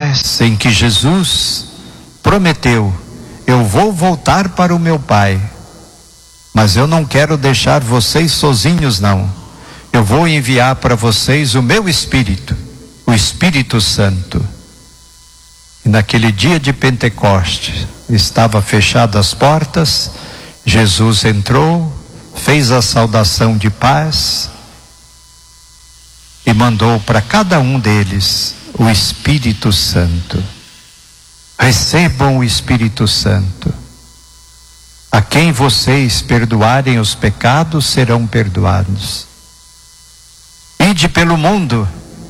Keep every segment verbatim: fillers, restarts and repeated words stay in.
Pentecostes, em que Jesus prometeu: eu vou voltar para o meu Pai, mas eu não quero deixar vocês sozinhos, não. Eu vou enviar para vocês o meu Espírito, o Espírito Santo. E naquele dia de Pentecostes, estava fechadas as portas, Jesus entrou, fez a saudação de paz e mandou para cada um deles o Espírito Santo. Recebam o Espírito Santo. A quem vocês perdoarem os pecados, serão perdoados. Ide pelo mundo,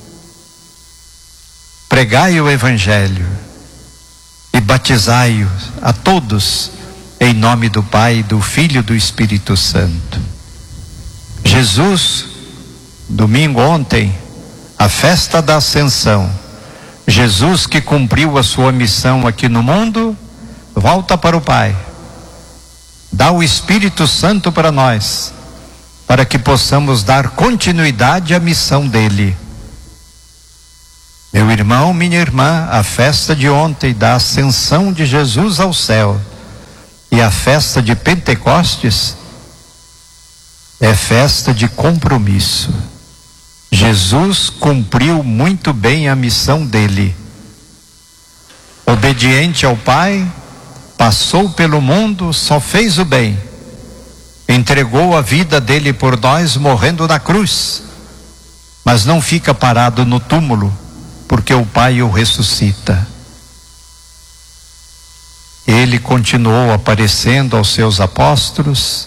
pregai o Evangelho e batizai-os a todos em nome do Pai, do Filho e do Espírito Santo. Jesus, domingo ontem, a festa da Ascensão, Jesus que cumpriu a sua missão aqui no mundo, volta para o Pai, dá o Espírito Santo para nós, para que possamos dar continuidade à missão dele. Meu irmão, minha irmã, a festa de ontem da ascensão de Jesus ao céu e a festa de Pentecostes é festa de compromisso. Jesus cumpriu muito bem a missão dele. Obediente ao Pai, passou pelo mundo, só fez o bem. Entregou a vida dele por nós, morrendo na cruz. Mas não fica parado no túmulo, porque o Pai o ressuscita. Ele continuou aparecendo aos seus apóstolos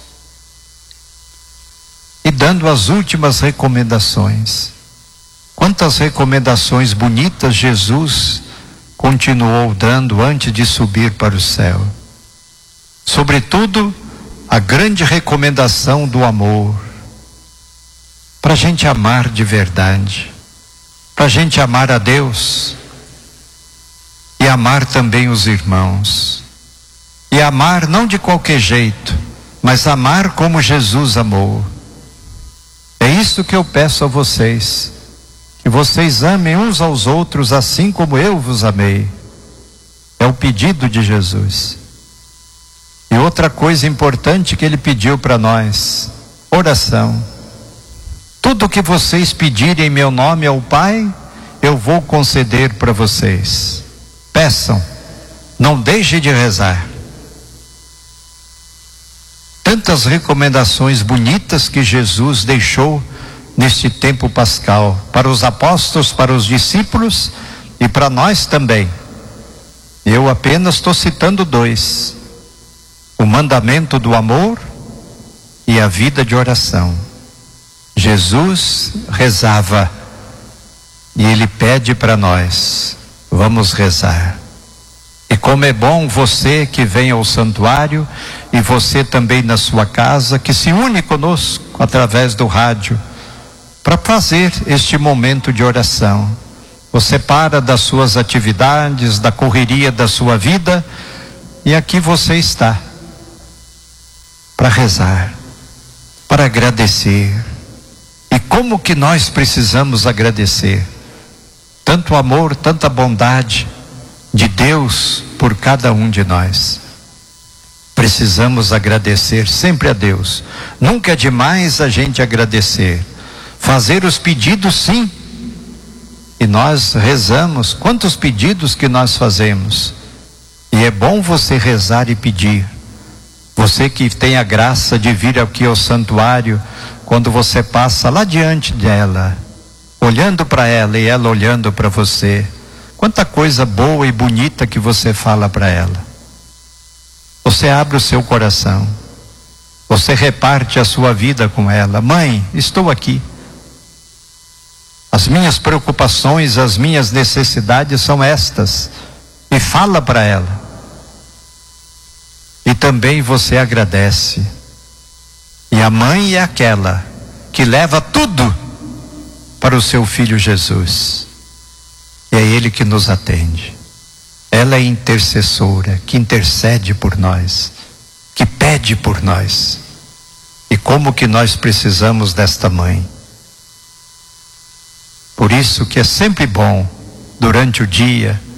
e dando as últimas recomendações. Quantas recomendações bonitas Jesus continuou dando antes de subir para o céu. Sobretudo, a grande recomendação do amor, para a gente amar de verdade, para a gente amar a Deus e amar também os irmãos, e amar não de qualquer jeito, mas amar como Jesus amou. É isso que eu peço a vocês, que vocês amem uns aos outros assim como eu vos amei. É o pedido de Jesus. E outra coisa importante que ele pediu para nós: oração. Tudo que vocês pedirem em meu nome ao Pai, eu vou conceder para vocês. Peçam, não deixem de rezar. Tantas recomendações bonitas que Jesus deixou neste tempo pascal, para os apóstolos, para os discípulos e para nós também. Eu apenas estou citando dois: o mandamento do amor e a vida de oração. Jesus rezava e ele pede para nós: vamos rezar. E como é bom você que vem ao santuário, e você também na sua casa, que se une conosco através do rádio, para fazer este momento de oração. Você para das suas atividades, da correria da sua vida, e aqui você está, para rezar, para agradecer. E como que nós precisamos agradecer? Tanto amor, tanta bondade de Deus por cada um de nós. Precisamos agradecer sempre a Deus. Nunca é demais a gente agradecer. Fazer os pedidos, sim. E nós rezamos. Quantos pedidos que nós fazemos? E é bom você rezar e pedir. Você que tem a graça de vir aqui ao santuário, quando você passa lá diante dela, olhando para ela e ela olhando para você, quanta coisa boa e bonita que você fala para ela. Você abre o seu coração, você reparte a sua vida com ela. Mãe, estou aqui. As minhas preocupações, as minhas necessidades são estas. E fala para ela. E também você agradece. E a mãe é aquela que leva tudo para o seu filho Jesus. E é ele que nos atende. Ela é intercessora, que intercede por nós, que pede por nós. E como que nós precisamos desta mãe. Por isso que é sempre bom, durante o dia,